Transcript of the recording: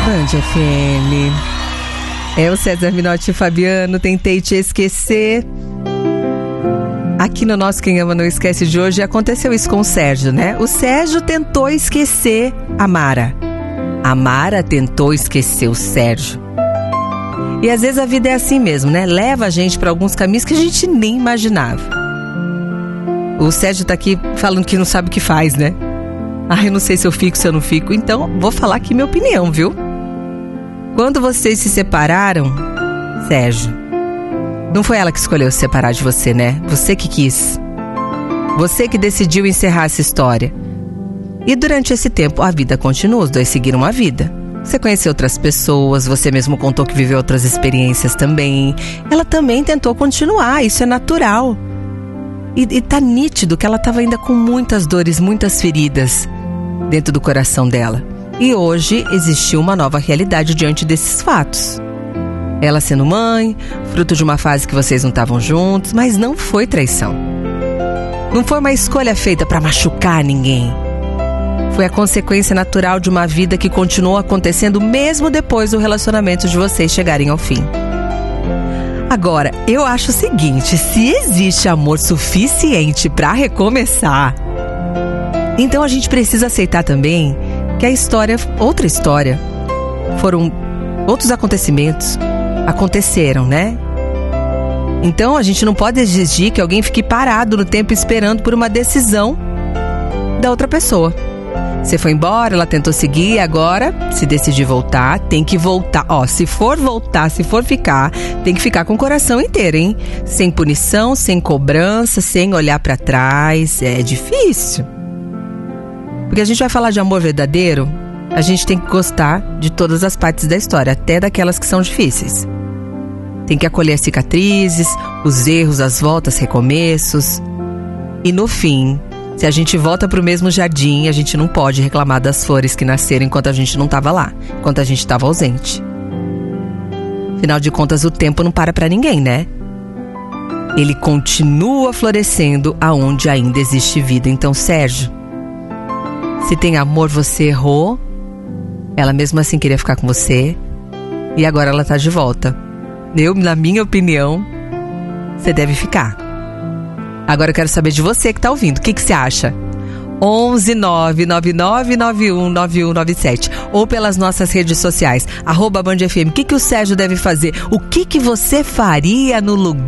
Band FM. É o César Minotti e Fabiano, Tentei Te Esquecer. Aqui no nosso Quem Ama Não Esquece de hoje aconteceu isso com o Sérgio, né? O Sérgio tentou esquecer a Mara. A Mara tentou esquecer o Sérgio. E às vezes a vida é assim mesmo, né? Leva a gente para alguns caminhos que a gente nem imaginava. O Sérgio tá aqui falando que não sabe o que faz, né? Eu não sei se eu fico, se eu não fico. Então, vou falar aqui minha opinião, viu? Quando vocês se separaram, Sérgio, não foi ela que escolheu se separar de você, né? Você que quis. Você que decidiu encerrar essa história. E durante esse tempo, a vida continua, os dois seguiram a vida. Você conheceu outras pessoas, você mesmo contou que viveu outras experiências também. Ela também tentou continuar, isso é natural. E tá nítido que ela estava ainda com muitas dores, muitas feridas dentro do coração dela. E hoje existiu uma nova realidade diante desses fatos. Ela sendo mãe, fruto de uma fase que vocês não estavam juntos, mas não foi traição. Não foi uma escolha feita para machucar ninguém. Foi a consequência natural de uma vida que continuou acontecendo mesmo depois do relacionamento de vocês chegarem ao fim. Agora, eu acho o seguinte, se existe amor suficiente para recomeçar, então a gente precisa aceitar também que a história, outra história, foram outros acontecimentos, aconteceram, né? Então a gente não pode exigir que alguém fique parado no tempo esperando por uma decisão da outra pessoa. Você foi embora, ela tentou seguir, agora, se decidir voltar, tem que voltar. Se for voltar, se for ficar, tem que ficar com o coração inteiro, hein? Sem punição, sem cobrança, sem olhar pra trás. É difícil. Porque a gente vai falar de amor verdadeiro, a gente tem que gostar de todas as partes da história, até daquelas que são difíceis. Tem que acolher as cicatrizes, os erros, as voltas, recomeços. E no fim, se a gente volta pro mesmo jardim, a gente não pode reclamar das flores que nasceram enquanto a gente não estava lá, enquanto a gente estava ausente. Afinal de contas, o tempo não para pra ninguém, né? Ele continua florescendo aonde ainda existe vida. Então, Sérgio, se tem amor, você errou. Ela mesmo assim queria ficar com você. E agora ela tá de volta. Na minha opinião, você deve ficar. Agora eu quero saber de você que tá ouvindo. O que você acha? 11 99991 9197 ou pelas nossas redes sociais @BandFM. O que o Sérgio deve fazer? O que você faria no lugar